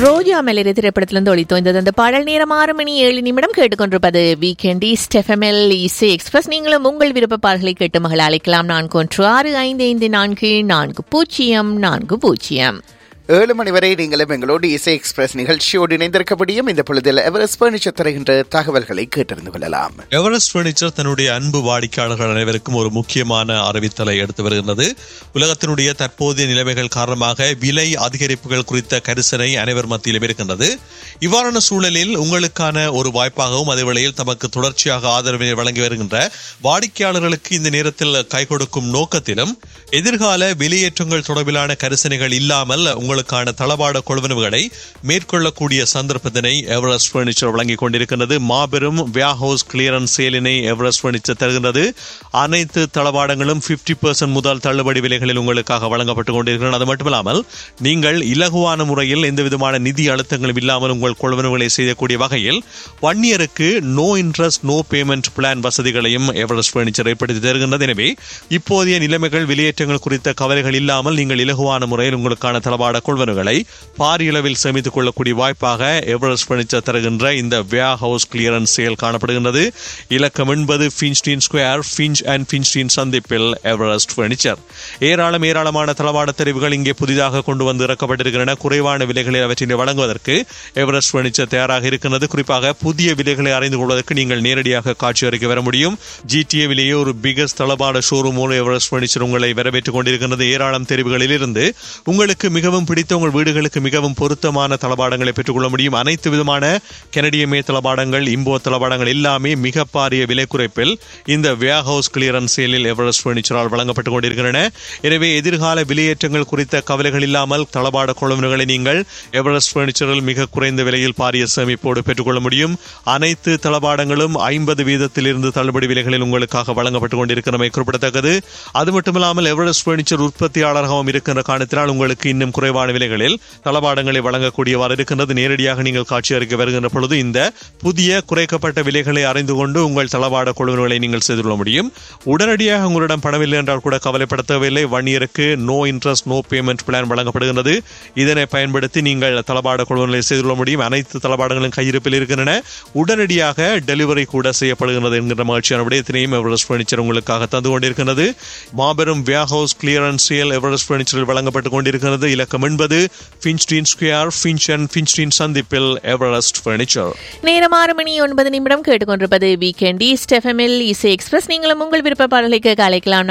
ரோஜா மலர் திரைப்படத்திலிருந்து ஒளித்தோய்ந்தது அந்த பாடல். நேரம் 6:07 கேட்டுக்கொண்டிருப்பது வீக்கெண்ட் ஈஸ்ட் எஃப்எம்எல் இசை எக்ஸ்பிரஸ். நீங்களும் உங்கள் விருப்ப பாடல்களை கேட்டு மகள் அழைக்கலாம். 4166554040. 7 மணி வரை நீங்களும் எங்களோடு இசை எக்ஸ்பிரஸ் நிகழ்ச்சியோடு இணைந்திருக்க முடியும். இந்த பொழுதில் எவரெஸ்ட் பர்னிச்சர் தருகின்ற தகவல்களை கேட்டறிந்து கொள்ளலாம். எவரெஸ்ட் பர்னிச்சர் தன்னுடைய அன்பு வாடிக்கையாளர்கள் அனைவருக்கும் ஒரு முக்கியமான அறிவித்தலை எடுத்து வருகிறது. உலகத்தினுடைய தற்போதைய நிலைமைகள் காரணமாக விலை அதிகரிப்புகள் குறித்த கரிசனை அனைவர் மத்தியிலும் இருக்கின்றது. இவ்வாறான சூழலில் உங்களுக்கான ஒரு வாய்ப்பாகவும் அதேவேளையில் தமக்கு தொடர்ச்சியாக ஆதரவினை வழங்கி வருகின்ற வாடிக்கையாளர்களுக்கு இந்த நேரத்தில் கை கொடுக்கும் நோக்கத்திலும் எதிர்கால விலையேற்றங்கள் தொடர்பிலான கரிசனைகள் இல்லாமல் உங்களுக்கான தளபாட கொள்வனவுகளை மேற்கொள்ளக்கூடிய சந்தர்ப்பத்தினை எவரெஸ்ட் பர்னிச்சர் வழங்கிக் கொண்டிருக்கின்றது. மாபெரும் வேர்ஹவுஸ் கிளியரன்ஸ் சேலினை எவரெஸ்ட் பர்னிச்சர் தருகின்றது. அனைத்து தளபாடங்களும் 50% முதல் தள்ளுபடி விலைகளில் உங்களுக்காக வழங்கப்பட்டுக் கொண்டிருக்கிறது. அது மட்டுமில்லாமல் நீங்கள் இலகுவான முறையில் எந்த விதமான நிதி அழுத்தங்களும் இல்லாமல் உங்கள் கொள்வனவுகளை செய்யக்கூடிய வகையில் 1 இயருக்கு no interest no payment plan வசதிகளையும் எவரெஸ்ட் பர்னிச்சர் ஏற்படுத்தி தருகின்றது. எனவே இப்போதைய நிலைமைகள் வெளியேற்றங்கள் குறித்த கவலைகள் இல்லாமல் நீங்கள் இலகுவான முறையில் உங்களுக்கான தளபாட கொள்வனவுகளை பாரியளவில் சேமித்துக் கொள்ளக்கூடிய வாய்ப்பாக எவரெஸ்ட் பர்னிச்சர் தருகின்ற இந்த வேர்ஹவுஸ் கிளியரன்ஸ் சேல் காணப்படுகின்றது. இலக்கம் 80 ஃபின்ஸ்டீன் ஸ்கொயர், ஃபின்ச் அண்ட் ஃபின்ஸ்டீன் சந்திப்பில் எவரெஸ்ட் பர்னிச்சர். ஏராளமான தளவாட தெரிவுகள் இங்கே புதிதாக கொண்டு வந்து இறக்கப்பட்டிருக்கின்றன. குறைவான விலைகளில் அவற்றினை வழங்குவதற்கு எவரெஸ்ட் பர்னிச்சர் தயாராக இருக்கிறது. குறிப்பாக புதிய விலைகளை அறிந்து கொள்வதற்கு நீங்கள் நேரடியாக காட்சி அறைக்கு வர முடியும். ஜிடிஏவிலேயே ஒரு பிகஸ்ட் தளபாட ஷோரூமோடு எவரெஸ்ட் பர்னிச்சர் உங்களை வரவேற்றுக் கொண்டிருக்கிறது. ஏராளம் தெரிவுகளில் இருந்து உங்களுக்கு மிகவும் பிடித்த உங்கள் வீடுகளுக்கு மிகவும் பொருத்தமான தளபாடங்களை பெற்றுக்கொள்ள முடியும். அனைத்து விதமான கனடிய மே தளபாடங்கள், இம்போ தளபாடங்கள் எல்லாமே மிக பாரிய விலை குறைப்பில் இந்த வேர்ஹவுஸ் கிளியரன்ஸ் சேலில் எவரெஸ்ட் பர்னிச்சரால் வழங்கப்பட்டுக் கொண்டிருக்கின்றன. எனவே எதிர்கால விலையேற்றங்கள் குறித்த கவலைகள் இல்லாமல் தளபாட கொள்வனவுகளை நீங்கள் எவரெஸ்ட் பர்னிச்சரில் மிக குறைந்த விலையில் பாரிய சேமிப்போடு பெற்றுக்கொள்ள முடியும். அனைத்து தளபாடங்களும் 50% தள்ளுபடி விலைகளில் உங்களுக்காக வழங்கப்பட்டுக் கொண்டிருக்கிறமை குறிப்பிடத்தக்கது. அது மட்டுமில்லாமல் எவரெஸ்ட் பர்னிச்சர் உற்பத்தியாளராகவும் இருக்கின்ற காரணத்தினால் உங்களுக்கு இன்னும் குறைவான விலைகளில் தளபாடங்களை வழங்கக்கூடியவாறு இருக்கின்றது. நேரடியாக நீங்கள் காட்சி அறைக்கு வருகின்ற பொழுது இந்த புதிய குறைக்கப்பட்ட விலைகளை அறிந்து கொண்டு உங்கள் தளபாட கொள்வனவுகளை நீங்கள் செய்து கொள்ள முடியும். உடனடியாக உங்களிடம் பணமில்லை என்றால் கூட கவலைப்பட தேவையில்லை. 1 இயருக்கு no interest no payment plan வழங்கப்படுகின்றது. இதனை பயன்படுத்தி நீங்கள் தளபாட கொள்வனவுகளை செய்து கொள்ள முடியும். அனைத்து தளபாடங்களும் கையிருப்பில் இருக்கின்றன. உடனடியாக டெலிவரி கூட செய்யப்படுகிறது என்கின்ற மகிழ்ச்சியான விடயத்தினையும் எவரெஸ்ட் பர்னிச்சர் உங்களுக்காக தந்து கொண்டிருக்கிறது. மாபெரும் வேர்ஹவுஸ் கிளியரன்ஸ் சேல் எவரெஸ்ட் பர்னிச்சரில் வழங்கப்பட்டுக் கொண்டிருக்கிறது. இலக்கம் 80 ஃபின்ஸ்டீன் ஸ்கொயர், ஃபின்ச் அண்ட் ஃபின்ஸ்டீன் சந்திப்பில் எவரெஸ்ட் பர்னிச்சர். நேரம் 6:09 கேட்டுக்கொண்டிருப்பது வீக்கெண்ட் ஈஸ்ட் எஃப்எம்எல் இசை எக்ஸ்பிரஸ். நீங்களும் உங்கள் விருப்ப பாடலை கேட்க அழைக்கலாம்.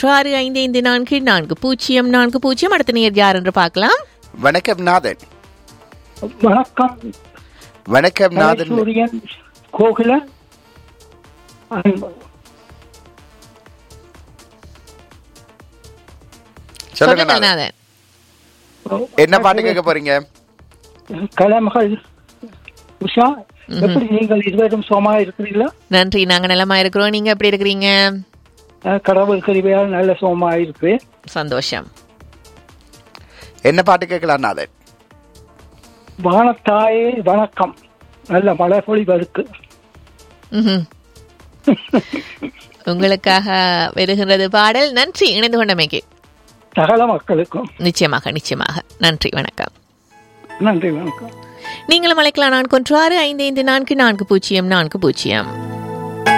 4166554040. அடுத்த நேர் யார் என்று பார்க்கலாம். வணக்கம் நாதன். வணக்கம். வணக்கம் நாதன். கோகுலன். சொல்லுங்க நாதன். என்ன பாட்டு கேட்க போறீங்க? கலைமகள் உஷா. எப்படி நீங்கள் இருவரும் சுகமா இருக்கிறீங்களா? நன்றி, நாங்க நலமா இருக்கிறோம். நீங்க எப்படி இருக்கிறீங்க? கடவுள் கிருபையால் நல்ல சுகமா இருக்கு. சந்தோஷம். என்ன பாட்டு கேட்கலாம் நாதன்? வானத்தாயே வணக்கம். நல்ல மழை பொழிவு இருக்கு. உங்களுக்காக வருகிறது பாடல். நன்றி இணைந்து கொண்டமைக்கு. சகல மக்களுக்கும் நிச்சயமாக நன்றி. வணக்கம். நன்றி, வணக்கம். நீங்களும் அழைக்கலாம். 4165544040.